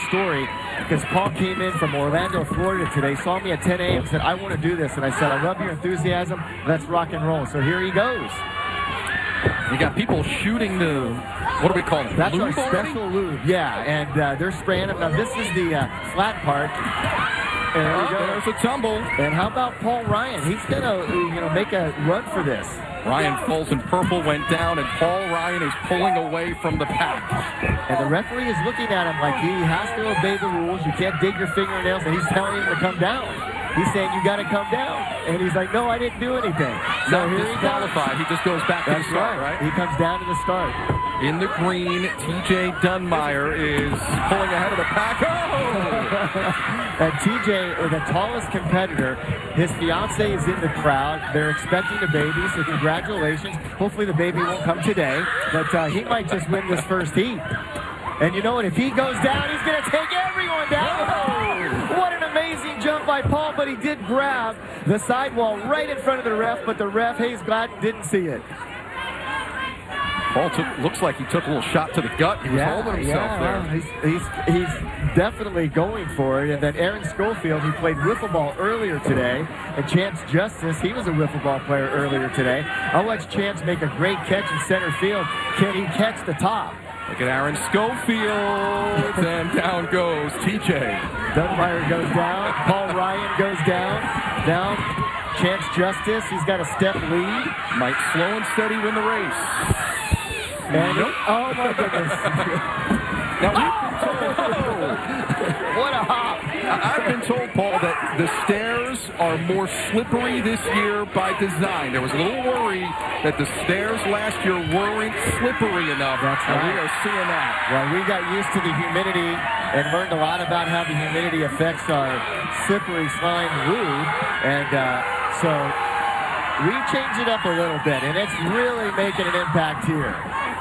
story because Paul came in from Orlando, Florida today, saw me at 10 a.m. said, I want to do this. And I said, I love your enthusiasm. Let's rock and roll. So here he goes. You got people shooting the, what do we call it? That's lube our special lube, yeah. And they're spraying them. Now, this is the flat part. And there we go. There's a tumble. And how about Paul Ryan? He's going to make a run for this. Ryan Foles in purple went down, and Paul Ryan is pulling away from the pack. And the referee is looking at him like he has to obey the rules. You can't dig your fingernails, and he's telling him to come down. He's saying, you got to come down. And he's like, no, I didn't do anything. So here he disqualified. He just goes back to the start, right? He comes down to the start. In the green, TJ Dunmire is pulling ahead of the pack. Oh! And TJ, the tallest competitor, his fiance is in the crowd. They're expecting a baby, so congratulations. Hopefully the baby won't come today, but he might just win this first heat. And you know what? If he goes down, he's going to take everyone down. Oh, what an amazing jump by Paul, but he did grab the sidewall right in front of the ref, but the ref, Hayes Gladden, didn't see it. Paul looks like he took a little shot to the gut. He was holding himself there. He's definitely going for it. And then Aaron Schofield, who played wiffle ball earlier today, and Chance Justice, he was a wiffle ball player earlier today. I watched Chance make a great catch in center field. Can he catch the top? Look at Aaron Schofield, and down goes TJ. Dunmire goes down. Paul Ryan goes down. Down. Chance Justice, he's got a step lead. Might slow and steady win the race. And oh my goodness. Now, what a hop. I've been told, Paul, that the stairs are more slippery this year by design. There was a little worry that the stairs last year weren't slippery enough. That's right. And we are seeing that. Well, we got used to the humidity and learned a lot about how the humidity affects our slippery slime lube. And so we changed it up a little bit, and it's really making an impact here.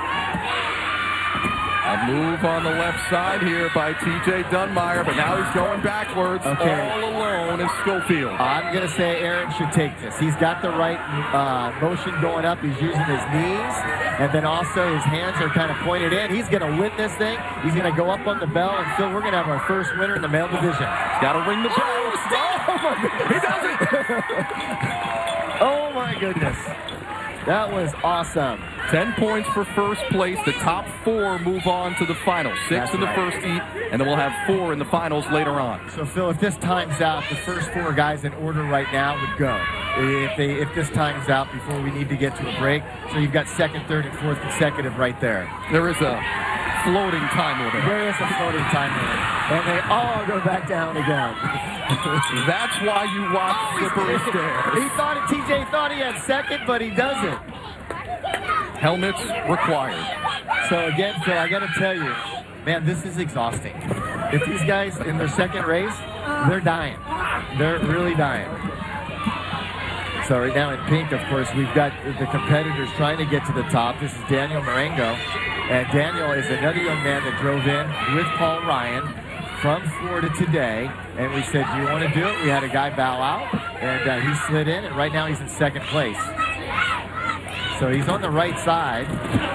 A move on the left side here by TJ Dunmire, but now he's going backwards. Okay. All alone is Schofield. I'm going to say Aaron should take this. He's got the right motion going up. He's using his knees, and then also his hands are kind of pointed in. He's going to win this thing. He's going to go up on the bell, and Phil, we're going to have our first winner in the male division. Got to ring the bell. Oh, my goodness. He does it. Oh, my goodness. That was awesome. 10 points for first place. The top 4 move on to the final. 6 in the first heat, and then we'll have 4 in the finals later on. So, Phil, if this times out, the first 4 guys in order right now would go. If this times out before we need to get to a break. So you've got second, third, and fourth consecutive right there. There is a floating time limit. There is a floating time limit. And they all go back down again. That's why you watch slippery stairs. TJ thought he had second, but he doesn't. Helmets required. So again, Phil, I got to tell you, man, this is exhausting. If these guys in their second race, they're dying. They're really dying. So right now in pink, of course, we've got the competitors trying to get to the top. This is Daniel Marengo. And Daniel is another young man that drove in with Paul Ryan from Florida today. And we said, do you want to do it? We had a guy bow out, and he slid in, and right now he's in second place. So he's on the right side.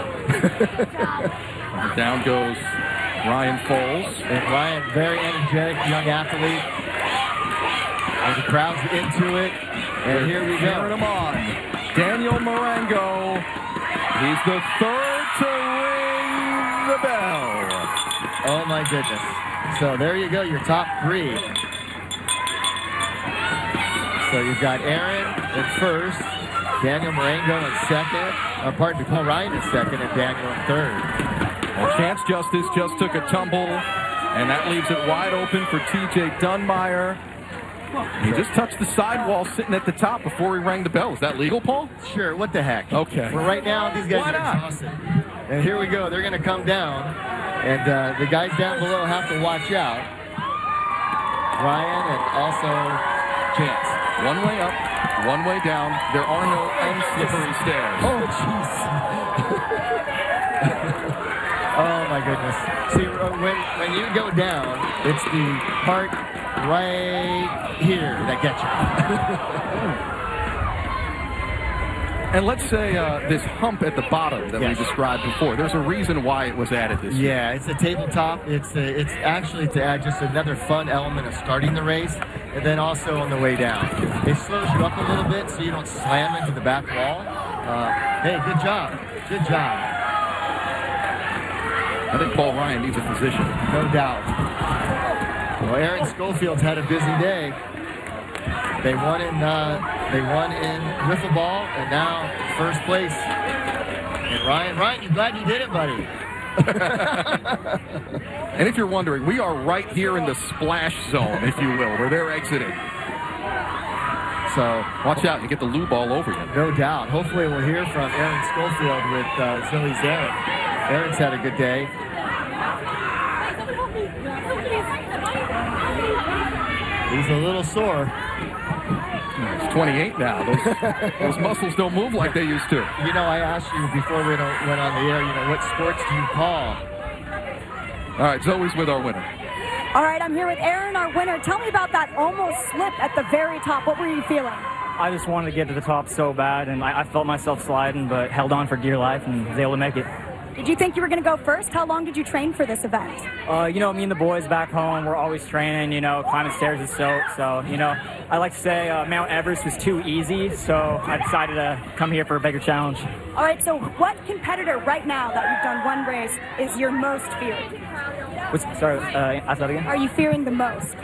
Down goes Ryan Foles. And Ryan, very energetic young athlete. And the crowd's into it. And here we go. Cheering him on. Daniel Marengo. He's the third to ring the bell. Oh, my goodness. So there you go, your top 3. So you've got Aaron at first, Daniel Marengo in second, Paul Ryan in second, and Daniel in third. Well, Chance Justice just took a tumble, and that leaves it wide open for TJ Dunmire. He just touched the sidewall sitting at the top before he rang the bell. Is that legal, Paul? Sure, what the heck. Okay. Well, right now, these guys are exhausted. And here we go, they're going to come down, and the guys down below have to watch out. Ryan and also Chance. One way up, one way down. There are no unslippery stairs. Oh, jeez. Oh, my goodness. See, when you go down, it's the part right here that gets you. And let's say this hump at the bottom that Yes. we described before, there's a reason why it was added this year. Yeah, it's a tabletop. It's actually to add just another fun element of starting the race, and then also on the way down. It slows you up a little bit so you don't slam into the back wall. Hey, good job. Good job. I think Paul Ryan needs a physician. No doubt. Well, Aaron Schofield's had a busy day. They won in wiffle ball, and now first place. And Ryan, you glad you did it, buddy? And if you're wondering, we are right here in the splash zone, if you will, where they're exiting. So watch out, you get the lube all over you. No doubt. Hopefully we'll hear from Aaron Schofield with Zoe Zarin. Aaron's had a good day. He's a little sore. He's 28 now. Those muscles don't move like they used to. You know, I asked you before we went on the air, what sports do you call? All right, Zoe's with our winner. All right, I'm here with Aaron, our winner. Tell me about that almost slip at the very top. What were you feeling? I just wanted to get to the top so bad, and I felt myself sliding, but held on for dear life and was able to make it. Did you think you were going to go first? How long did you train for this event? Me and the boys back home, we're always training, climbing stairs is so, I like to say Mount Everest was too easy, so I decided to come here for a bigger challenge. All right, so what competitor right now that you've done one race is your most feared? Ask that again? Are you fearing the most?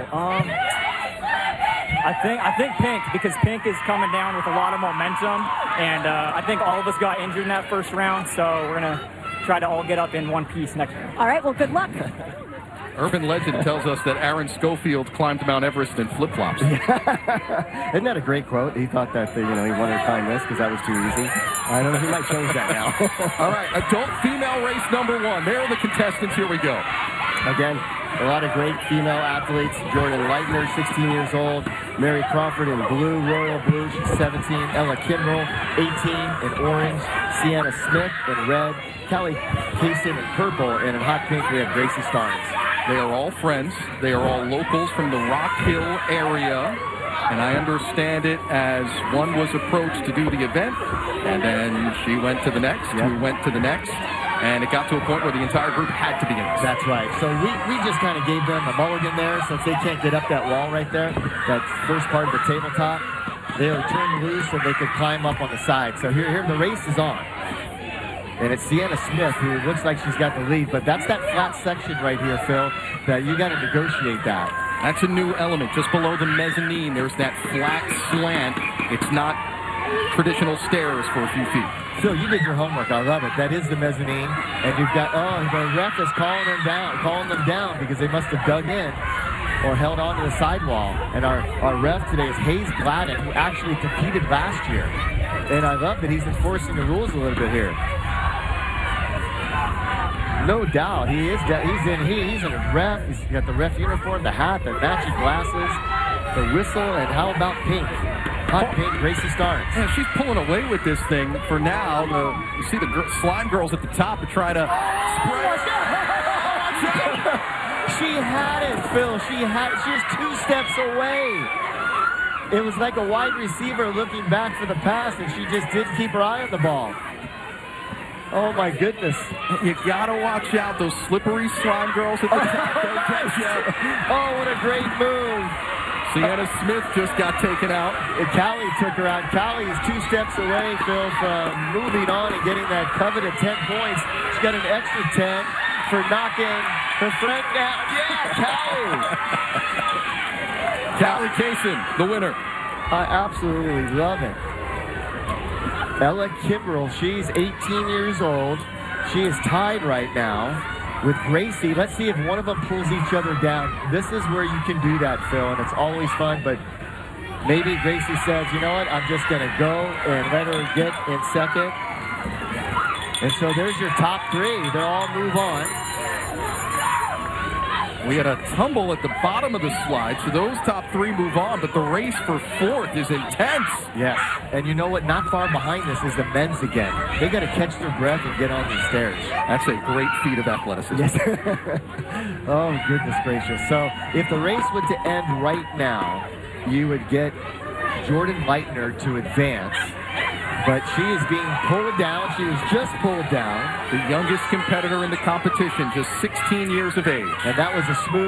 I think Pink, because Pink is coming down with a lot of momentum, and I think all of us got injured in that first round, so we're going to try to all get up in one piece next round. All right, well, good luck. Urban legend tells us that Aaron Schofield climbed Mount Everest in flip-flops. Isn't that a great quote? He thought that he wanted to climb this because that was too easy. I don't know. He might change that now. All right, adult female race number 1. There are the contestants. Here we go. Again, a lot of great female athletes. Jordan Leitner, 16 years old. Mary Crawford in blue, royal blue. She's 17. Ella Kimbrell, 18 in orange. Sienna Smith in red. Callie Kaysen in purple. And in hot pink, we have Gracie Starnes. They are all friends. They are all locals from the Rock Hill area. And I understand it as one was approached to do the event, and then she went to the next, who went to the next, and it got to a point where the entire group had to be in it. That's right. So we just kind of gave them a mulligan there, since they can't get up that wall right there, that first part of the tabletop. They were turned loose and they could climb up on the side. So here the race is on. And it's Sienna Smith, who looks like she's got the lead, but that's that flat section right here, Phil, that you got to negotiate that. That's a new element. Just below the mezzanine, there's that flat slant. It's not traditional stairs for a few feet. Phil, you did your homework. I love it. That is the mezzanine. And you've got, the ref is calling them down because they must have dug in or held onto the sidewall. And our ref today is Hayes Gladden, who actually competed last year. And I love that he's enforcing the rules a little bit here. No doubt, he's in a ref. He's got the ref uniform, the hat, the matching glasses, the whistle, and how about pink? Hot pink, Gracie Starnes. Yeah, she's pulling away with this thing for now. You see the slime girls at the top to try to spray. She had it, Phil. She was 2 steps away. It was like a wide receiver looking back for the pass, and she just didn't keep her eye on the ball. Oh, my goodness. You got to watch out. Those slippery slime girls at the top. Oh, what a great move. Sienna Smith just got taken out. And Callie took her out. Callie is 2 steps away, Phil, from moving on and getting that coveted 10 points. She's got an extra 10 for knocking her friend down. Yeah, Callie. Callie Kaysen, the winner. I absolutely love it. Ella Kimbrell, she's 18 years old. She is tied right now with Gracie. Let's see if one of them pulls each other down. This is where you can do that, Phil, and it's always fun, but maybe Gracie says, you know what, I'm just going to go and let her get in second. And so there's your top 3. They'll all move on. We had a tumble at the bottom of the slide, so those top 3 move on, but the race for 4th is intense. Yes, and you know what? Not far behind this is the men's again. They got to catch their breath and get on these stairs. That's a great feat of athleticism. Yes. Oh, goodness gracious. So if the race were to end right now, you would get Jordan Leitner to advance. But she is being pulled down. She was just pulled down. The youngest competitor in the competition, just 16 years of age. And that was a smooth